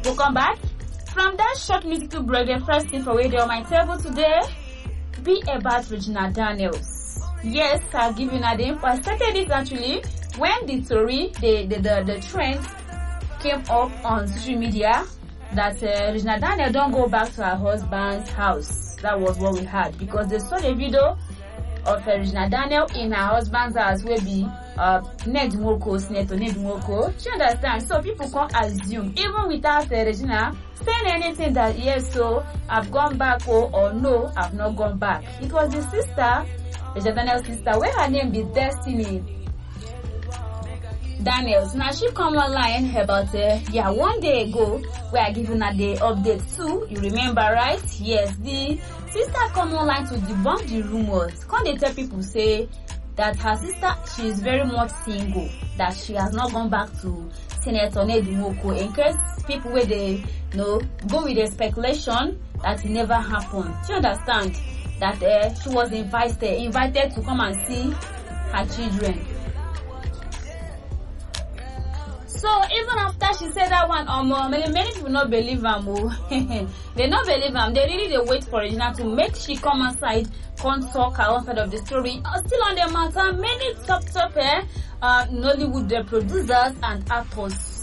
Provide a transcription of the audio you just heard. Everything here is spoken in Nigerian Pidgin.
Welcome back. From that short musical break, the first thing for radio on my table today be about Regina Daniels. Yes, I'll give you an info. I started it actually when the story, the trend came up on social media that Regina Daniels don't go back to her husband's house. That was what we had because they saw the video of Regina Daniels in her husband's house will be Ned Moko, Senator Ned Moko. Do you understand? So people can assume, even without Regina saying anything that yes, so I've gone back or no, I've not gone back. It was the sister, Regina Daniels' sister, where her name is Destiny Daniels. Now she come online about one day ago where I given her the update too. You remember, right? Yes, the sister come online to debunk the rumors. Can they tell people say that her sister, she is very much single, that she has not gone back to Senator Ned Nwoko. In case people where they go with the speculation that it never happened. Do you understand? That she was invited to come and see her children. So even after she said that one, many people not believe them. They not believe them. They really wait for Regina to make she come outside, come talk her own side of the story. Still on the matter, many top Nollywood producers and actors